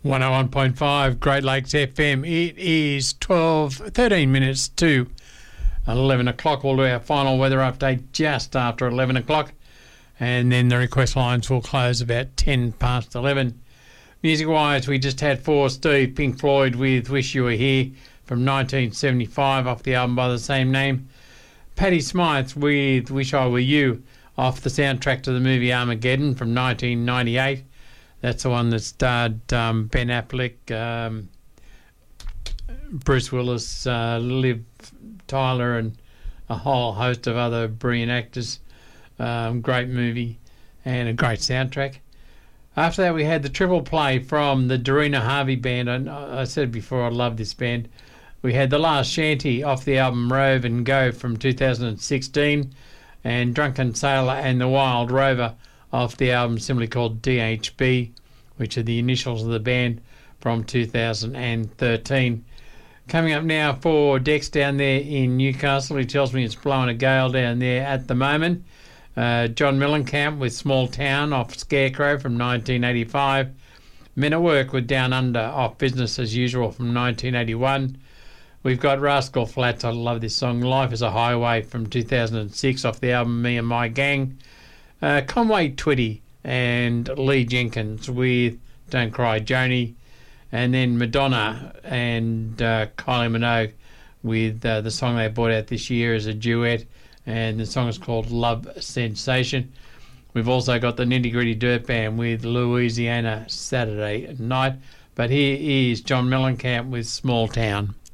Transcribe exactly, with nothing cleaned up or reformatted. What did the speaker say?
one oh one point five Great Lakes F M. It is twelve, thirteen minutes to eleven o'clock. We'll do our final weather update just after eleven o'clock, and then the request lines will close about ten past eleven. Music-wise, we just had for Steve Pink Floyd with Wish You Were Here from nineteen seventy-five off the album by the same name. Patti Smythe with Wish I Were You off the soundtrack to the movie Armageddon from nineteen ninety-eight. That's the one that starred um, Ben Affleck, um, Bruce Willis, uh, Liv Tyler, and a whole host of other brilliant actors. Um, great movie and a great soundtrack. After that, we had the triple play from the Dorina Harvey Band. I, I said before I love this band. We had The Last Shanty off the album Rove and Go from two thousand sixteen, and Drunken Sailor and the Wild Rover off the album simply called D H B, which are the initials of the band, from two thousand thirteen. Coming up now for Dex down there in Newcastle. He tells me it's blowing a gale down there at the moment. Uh, John Mellencamp with Small Town off Scarecrow from nineteen eighty-five. Men at Work with Down Under off Business as Usual from nineteen eighty-one. We've got Rascal Flatts, I love this song, Life is a Highway from two thousand six off the album Me and My Gang. Uh, Conway Twitty and Lee Jenkins with Don't Cry Joni, and then Madonna and uh, Kylie Minogue with uh, the song they brought out this year as a duet, and the song is called Love Sensation. We've also got the Nitty Gritty Dirt Band with Louisiana Saturday Night, but here is John Mellencamp with Small Town.